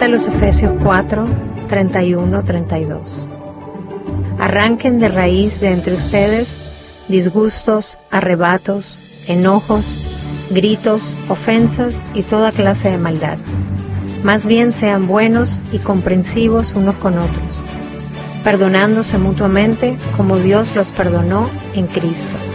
Cita los Efesios 4, 31, 32. Arranquen de raíz de entre ustedes disgustos, arrebatos, enojos, gritos, ofensas y toda clase de maldad. Más bien sean buenos y comprensivos unos con otros, perdonándose mutuamente como Dios los perdonó en Cristo.